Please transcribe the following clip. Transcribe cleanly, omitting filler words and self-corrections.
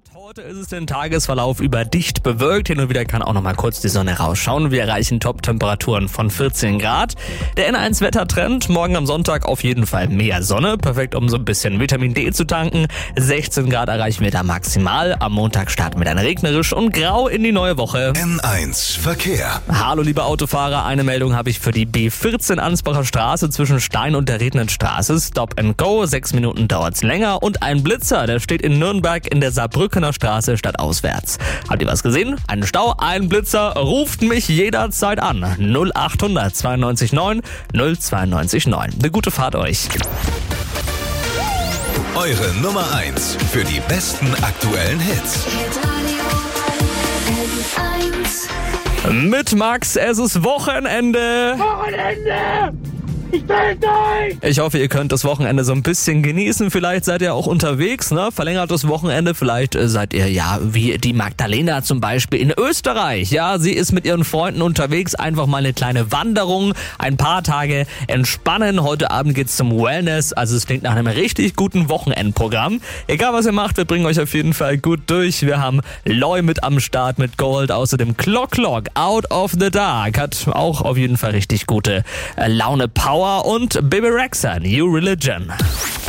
Heute ist es den Tagesverlauf über dicht bewölkt. Hin und wieder kann auch noch mal kurz die Sonne rausschauen. Wir erreichen Top-Temperaturen von 14 Grad. Der N1-Wettertrend, morgen am Sonntag auf jeden Fall mehr Sonne. Perfekt, um so ein bisschen Vitamin D zu tanken. 16 Grad erreichen wir da maximal. Am Montag starten wir dann regnerisch und grau in die neue Woche. N1 Verkehr. Hallo liebe Autofahrer, eine Meldung habe ich für die B14 Ansbacher Straße zwischen Stein und der Rednernstraße. Stop and go, 6 Minuten dauert's länger. Und ein Blitzer, der steht in Nürnberg in der Saarbrückener Straße stadtauswärts. Habt ihr was gesehen? Ein Stau, ein Blitzer, ruft mich jederzeit an. 0800 92 9 092 9. Eine gute Fahrt euch. Eure Nummer 1 für die besten aktuellen Hits. Mit Max, es ist Wochenende. Ich bin durch! Ich hoffe, ihr könnt das Wochenende so ein bisschen genießen. Vielleicht seid ihr auch unterwegs, ne? Verlängertes Wochenende. Vielleicht seid ihr ja wie die Magdalena zum Beispiel in Österreich. Ja, sie ist mit ihren Freunden unterwegs. Einfach mal eine kleine Wanderung. Ein paar Tage entspannen. Heute Abend geht's zum Wellness. Also es klingt nach einem richtig guten Wochenendprogramm. Egal was ihr macht, wir bringen euch auf jeden Fall gut durch. Wir haben Loy mit am Start mit Gold. Außerdem Clock Out of the Dark hat auch auf jeden Fall richtig gute Laune, Power und Baby Rexha, New Religion.